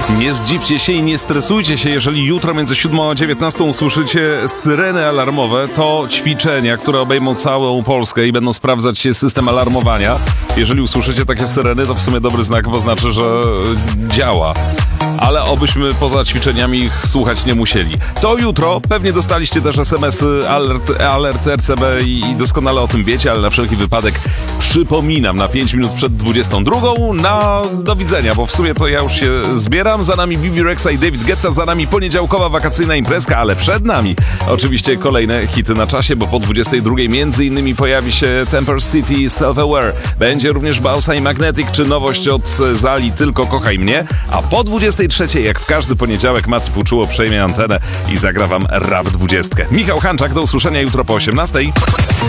Nie zdziwcie się i nie stresujcie się, jeżeli jutro między 7 a 19 usłyszycie syreny alarmowe. To ćwiczenia, które obejmą całą Polskę i będą sprawdzać się system alarmowania. Jeżeli usłyszycie takie syreny, to w sumie dobry znak, bo znaczy, że działa. Ale obyśmy poza ćwiczeniami ich słuchać nie musieli. To jutro pewnie dostaliście też SMS-y alert RCB i doskonale o tym wiecie, ale na wszelki wypadek przypominam na 5 minut przed 22 na do widzenia, bo w sumie to ja już się zbieram. Za nami Bibi Rexa i David Guetta, za nami poniedziałkowa wakacyjna imprezka, ale przed nami oczywiście kolejne hity na czasie, bo po 22 między innymi pojawi się Temper City i Self-Aware. Będzie również Bausa i Magnetic, czy nowość od Zali Tylko Kochaj Mnie, a po 23 jak w każdy poniedziałek Matriv Uczuło przejmie antenę i zagra wam Rap 20. Michał Hanczak, do usłyszenia jutro po 18.